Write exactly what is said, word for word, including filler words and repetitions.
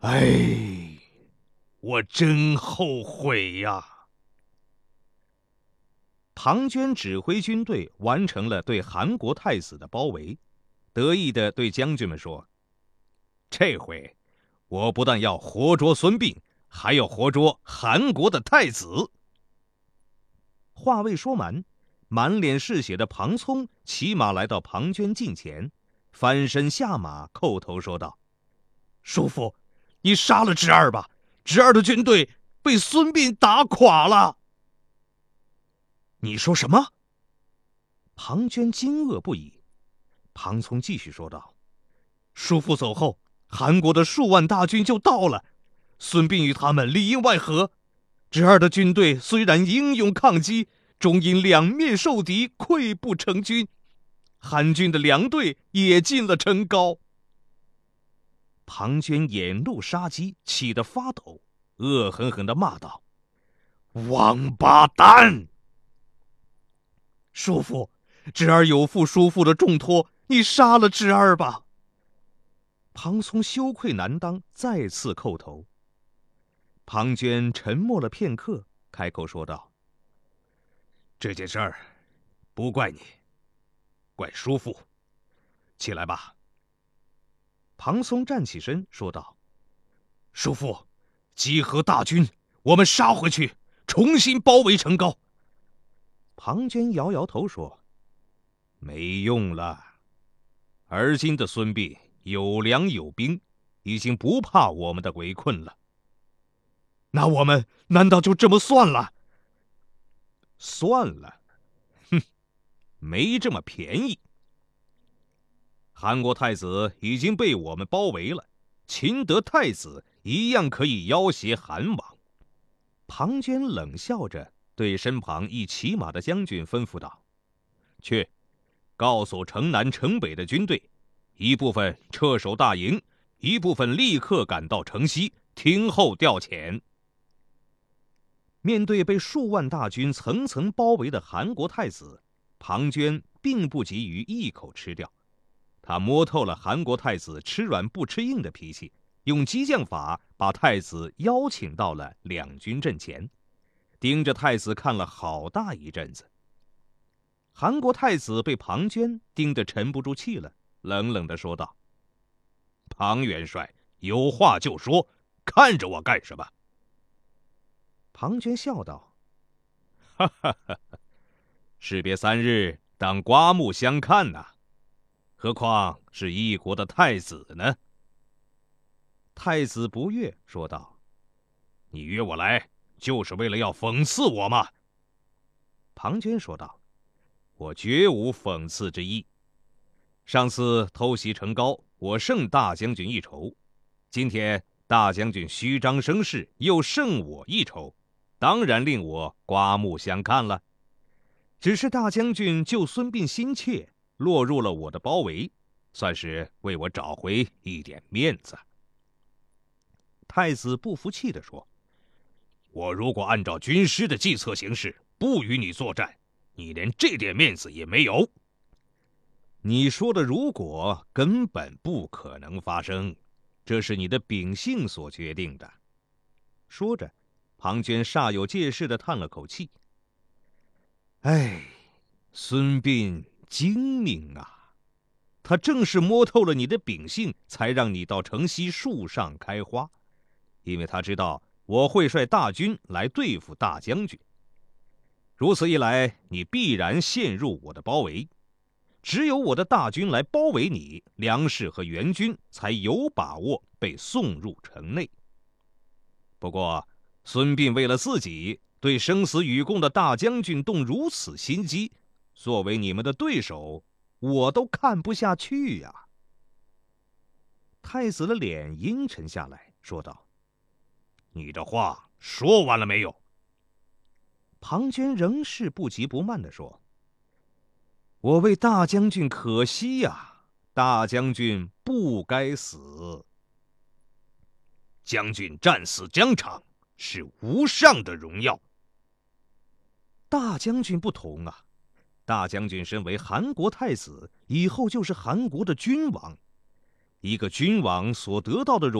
哎，我真后悔呀！庞涓指挥军队完成了对韩国太子的包围，得意地对将军们说：“这回，我不但要活捉孙膑，还要活捉韩国的太子。”话未说完，满脸是血的庞聪骑马来到庞涓近前，翻身下马，叩头说道：“叔父，你杀了侄儿吧！侄儿的军队被孙膑打垮了。”你说什么？庞涓惊愕不已。庞聪继续说道：“叔父走后，韩国的数万大军就到了，孙膑与他们里应外合。侄儿的军队虽然英勇抗击，终因两面受敌，溃不成军。韩军的粮队也进了成皋。”庞涓眼露杀机，气得发抖，恶狠狠地骂道：“王八蛋！叔父，侄儿有负叔父的重托，你杀了侄儿吧！”庞聪羞愧难当，再次叩头。庞涓沉默了片刻，开口说道：“这件事儿不怪你，怪叔父。起来吧。”庞松站起身说道：“叔父，集合大军，我们杀回去，重新包围成皋。”庞涓摇摇头说：“没用了。而今的孙膑有粮有兵，已经不怕我们的围困了。那我们难道就这么算了？”“算了，哼，没这么便宜。韩国太子已经被我们包围了，擒得太子一样可以要挟韩王。”庞涓冷笑着对身旁一骑马的将军吩咐道：“去，告诉城南城北的军队，一部分撤守大营，一部分立刻赶到城西，听候调遣。”面对被数万大军层层包围的韩国太子，庞涓并不急于一口吃掉。他摸透了韩国太子吃软不吃硬的脾气，用激将法把太子邀请到了两军阵前，盯着太子看了好大一阵子。韩国太子被庞涓盯得沉不住气了，冷冷地说道：“庞元帅，有话就说，看着我干什么？”庞涓笑道：“哈哈哈哈，士别三日，当刮目相看呐、啊。何况是一国的太子呢？”太子不悦，说道：“你约我来，就是为了要讽刺我吗？”庞涓说道：“我绝无讽刺之意。上次偷袭成皋，我胜大将军一筹；今天大将军虚张声势，又胜我一筹，当然令我刮目相看了。只是大将军救孙膑心切，落入了我的包围，算是为我找回一点面子。”太子不服气地说：“我如果按照军师的计策行事，不与你作战，你连这点面子也没有。你说的如果根本不可能发生，这是你的秉性所决定的。”说着，庞涓煞有介事地叹了口气：“哎，孙膑精明啊！他正是摸透了你的秉性，才让你到城西树上开花。因为他知道我会率大军来对付大将军，如此一来，你必然陷入我的包围。只有我的大军来包围你，粮食和援军才有把握被送入城内。不过，孙膑为了自己对生死与共的大将军动如此心机，作为你们的对手，我都看不下去呀、啊。”太子的脸阴沉下来，说道：“你的话说完了没有？”庞涓仍是不急不慢地说：“我为大将军可惜呀、啊，大将军不该死。将军战死疆场，是无上的荣耀。大将军不同啊，大将军身为韩国太子，以后就是韩国的君王。一个君王所得到的荣